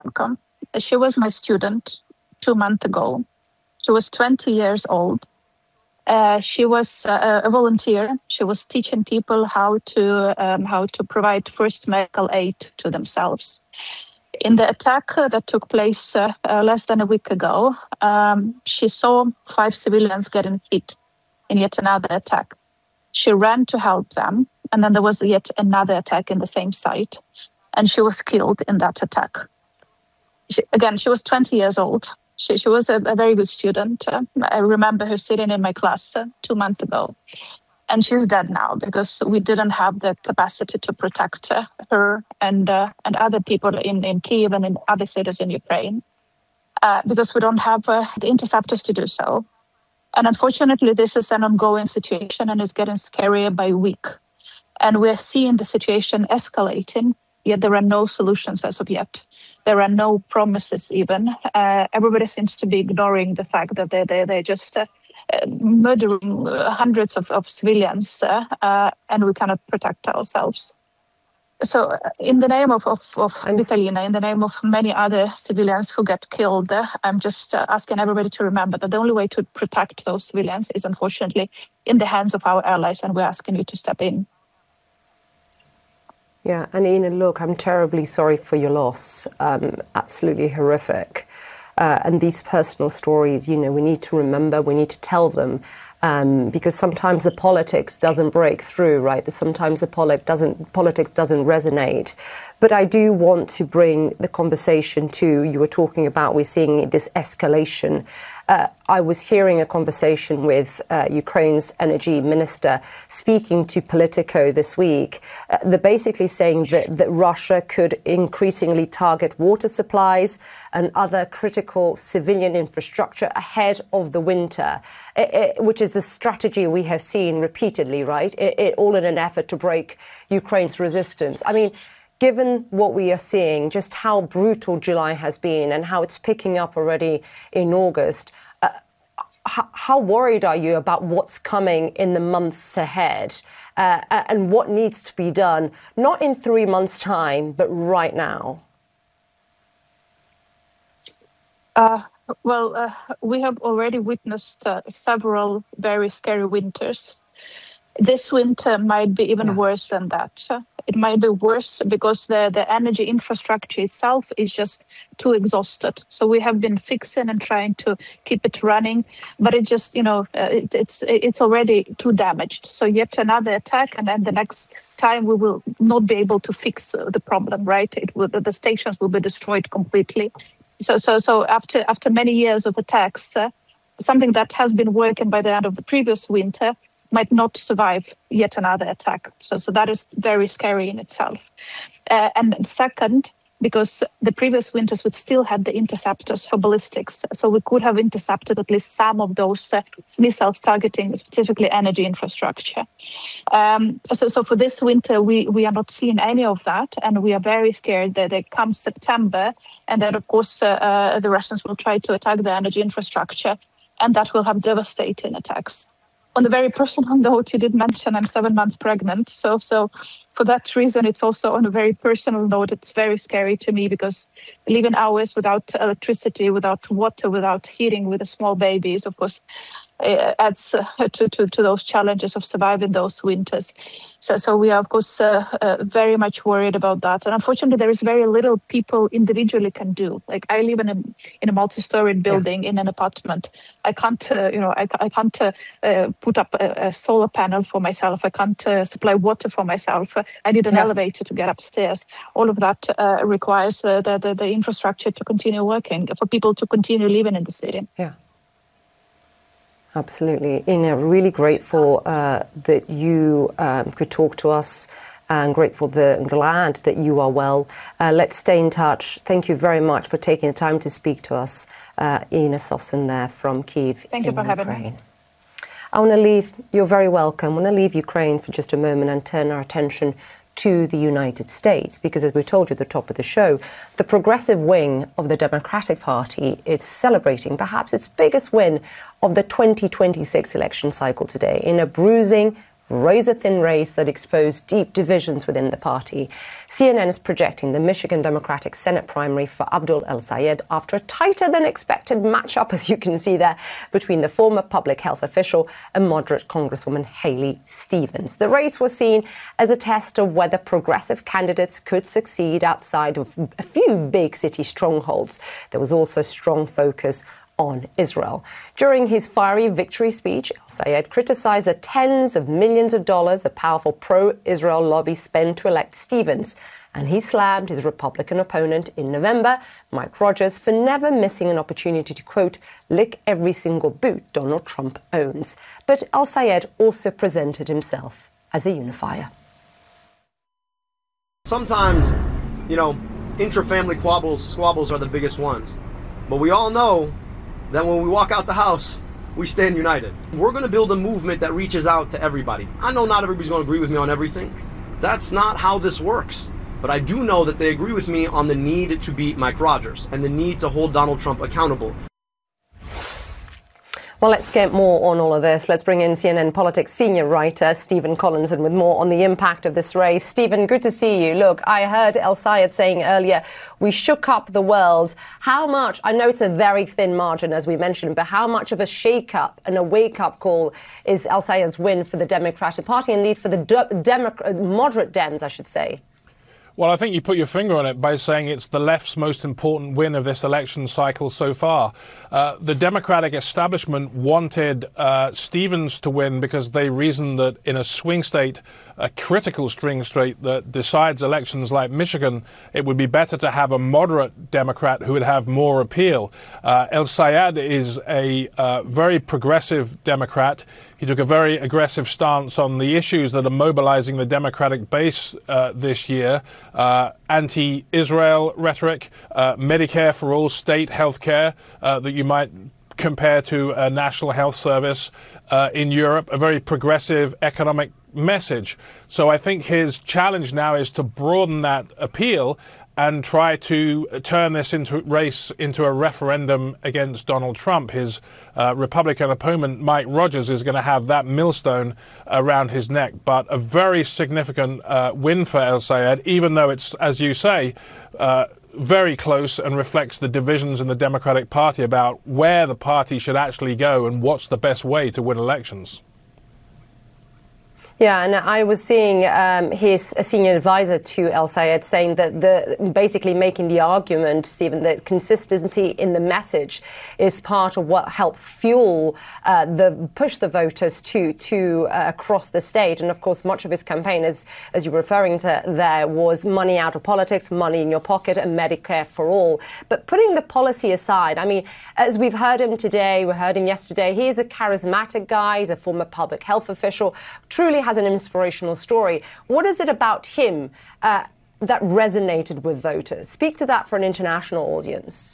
Welcome. She was my student 2 months ago. She was 20 years old. She was a volunteer. She was teaching people how to provide first medical aid to themselves. In the attack that took place less than a week ago, she saw 5 civilians getting hit in yet another attack. She ran to help them, and then there was yet another attack in the same site, and she was killed in that attack. She was 20 years old. She was a very good student. I remember her sitting in my class 2 months ago. And she's dead now because we didn't have the capacity to protect her and other people in Kyiv and in other cities in Ukraine because we don't have the interceptors to do so. And unfortunately, this is an ongoing situation and it's getting scarier by week. And we're seeing the situation escalating, yet there are no solutions as of yet. There are no promises even. Everybody seems to be ignoring the fact that they're just murdering hundreds of civilians and we cannot protect ourselves. So in the name of Vitalina, in the name of many other civilians who get killed, I'm just asking everybody to remember that the only way to protect those civilians is unfortunately in the hands of our allies, and we're asking you to step in. Yeah, and Ina, look, I'm terribly sorry for your loss. Absolutely horrific. And these personal stories, we need to remember, we need to tell them, because sometimes the politics doesn't break through, right? Sometimes the politics doesn't resonate. But I do want to bring the conversation to, you were talking about, we're seeing this escalation. I was hearing a conversation with Ukraine's energy minister speaking to Politico this week. They're basically saying that Russia could increasingly target water supplies and other critical civilian infrastructure ahead of the winter, which is a strategy we have seen repeatedly, right? All in an effort to break Ukraine's resistance. I mean, given what we are seeing, just how brutal July has been and how it's picking up already in August, how worried are you about what's coming in the months ahead and what needs to be done, not in 3 months' time, but right now? We have already witnessed several very scary winters. This winter might be even worse than that. It might be worse because the energy infrastructure itself is just too exhausted. So we have been fixing and trying to keep it running, but it just, it's already too damaged. So yet another attack, and then the next time we will not be able to fix the problem, right? The stations will be destroyed completely. So after many years of attacks, something that has been working by the end of the previous winter might not survive yet another attack. So that is very scary in itself. And second, because the previous winters would still had the interceptors for ballistics, so we could have intercepted at least some of those missiles targeting specifically energy infrastructure. So for this winter, we are not seeing any of that, and we are very scared that they come September, and then of course the Russians will try to attack the energy infrastructure, and that will have devastating attacks. On the very personal note, you did mention I'm 7 months pregnant. So for that reason, it's also on a very personal note. It's very scary to me because living hours without electricity, without water, without heating with a small baby is, of course, adds to those challenges of surviving those winters. So we are, of course, very much worried about that. And unfortunately, there is very little people individually can do. Like I live in a multi-storied building in an apartment. I can't, I can't put up a solar panel for myself. I can't supply water for myself. I need an elevator to get upstairs. All of that requires the infrastructure to continue working for people to continue living in the city. Yeah. Absolutely. Ina, really grateful that you could talk to us, and glad that you are well. Let's stay in touch. Thank you very much for taking the time to speak to us. Ina Sosson there from Kyiv. Thank you for having me. You're very welcome. I want to leave Ukraine for just a moment and turn our attention to the United States, because as we told you at the top of the show, the progressive wing of the Democratic Party is celebrating perhaps its biggest win of the 2026 election cycle today in a bruising razor-thin race that exposed deep divisions within the party. CNN is projecting the Michigan Democratic Senate primary for Abdul El-Sayed after a tighter-than-expected matchup, as you can see there, between the former public health official and moderate Congresswoman Haley Stevens. The race was seen as a test of whether progressive candidates could succeed outside of a few big city strongholds. There was also a strong focus on Israel. During his fiery victory speech, El-Sayed criticized the tens of millions of dollars a powerful pro-Israel lobby spent to elect Stevens, and he slammed his Republican opponent in November, Mike Rogers, for never missing an opportunity to, quote, lick every single boot Donald Trump owns. But El-Sayed also presented himself as a unifier. Sometimes, intra-family squabbles are the biggest ones. But we all know that when we walk out the house, we stand united. We're going to build a movement that reaches out to everybody. I know not everybody's going to agree with me on everything. That's not how this works. But I do know that they agree with me on the need to beat Mike Rogers and the need to hold Donald Trump accountable. Well, let's get more on all of this. Let's bring in CNN politics senior writer Stephen Collinson with more on the impact of this race. Stephen, good to see you. Look, I heard El-Sayed saying earlier, we shook up the world. How much, I know it's a very thin margin, as we mentioned, but how much of a shake-up and a wake-up call is El-Sayed's win for the Democratic Party, indeed for the moderate Dems, I should say? Well, I think you put your finger on it by saying it's the left's most important win of this election cycle so far. The Democratic establishment wanted Stevens to win because they reasoned that in a swing state, a critical swing state that decides elections like Michigan, it would be better to have a moderate Democrat who would have more appeal. El-Sayed is a very progressive Democrat. He took a very aggressive stance on the issues that are mobilizing the Democratic base this year. Anti-Israel rhetoric, Medicare for all, state health care that you might compare to a national health service in Europe, a very progressive economic message. So I think his challenge now is to broaden that appeal and try to turn this race into a referendum against Donald Trump. His Republican opponent, Mike Rogers, is going to have that millstone around his neck. But a very significant win for El-Sayed, even though it's, as you say, very close and reflects the divisions in the Democratic Party about where the party should actually go and what's the best way to win elections. Yeah, and I was seeing his senior advisor to El-Sayed saying that basically making the argument, Stephen, that consistency in the message is part of what helped fuel push the voters to across the state. And of course, much of his campaign, as you were referring to there, was money out of politics, money in your pocket, and Medicare for all. But putting the policy aside, I mean, as we've heard him today, we heard him yesterday, he is a charismatic guy. He's a former public health official, truly has an inspirational story. What is it about him that resonated with voters? Speak to that for an international audience.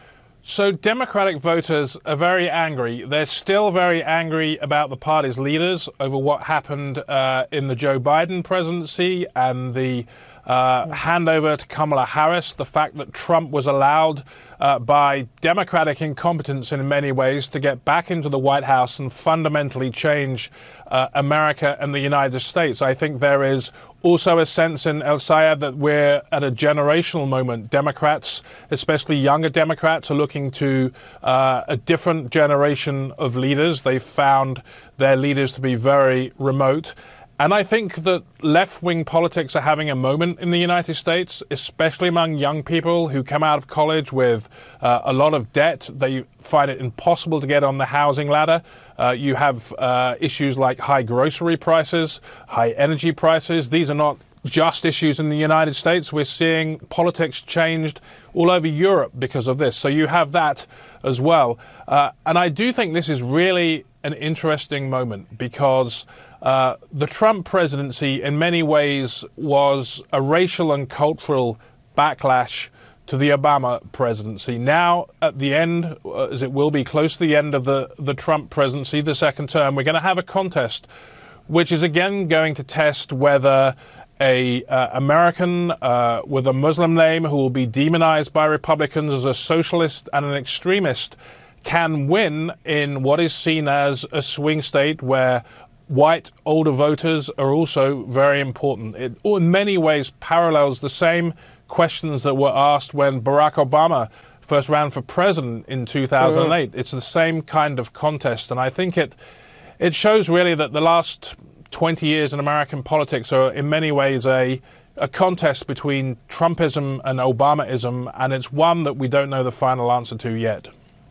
So Democratic voters are very angry. They're still very angry about the party's leaders over what happened in the Joe Biden presidency and the handover to Kamala Harris, the fact that Trump was allowed by Democratic incompetence in many ways to get back into the White House and fundamentally change America and the United States. I think there is also a sense in El-Sayed that we're at a generational moment. Democrats, especially younger Democrats, are looking to a different generation of leaders. They've found their leaders to be very remote. And I think that left-wing politics are having a moment in the United States, especially among young people who come out of college with a lot of debt. They find it impossible to get on the housing ladder. You have issues like high grocery prices, high energy prices. These are not just issues in the United States. We're seeing politics changed all over Europe because of this. So you have that as well. And I do think this is really an interesting moment because the Trump presidency in many ways was a racial and cultural backlash to the Obama presidency. Now, at the end, as it will be close to the end of the Trump presidency, the second term, we're going to have a contest which is again going to test whether a American with a Muslim name who will be demonized by Republicans as a socialist and an extremist can win in what is seen as a swing state where white older voters are also very important. It in many ways parallels the same questions that were asked when Barack Obama first ran for president in 2008. It's the same kind of contest, and I think it shows really that the last 20 years in American politics are in many ways a contest between Trumpism and Obamaism, and it's one that we don't know the final answer to yet.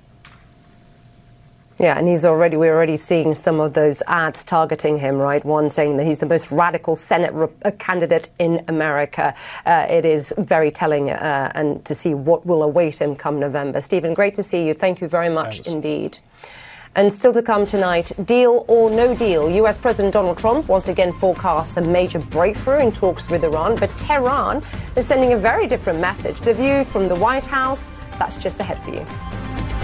Yeah, and we're already seeing some of those ads targeting him, right? One saying that he's the most radical Senate candidate in America. It is very telling, and to see what will await him come November. Stephen, great to see you. Thank you very much. Thanks. Indeed. And still to come tonight, deal or no deal. US President Donald Trump once again forecasts a major breakthrough in talks with Iran, but Tehran is sending a very different message. The view from the White House, that's just ahead for you.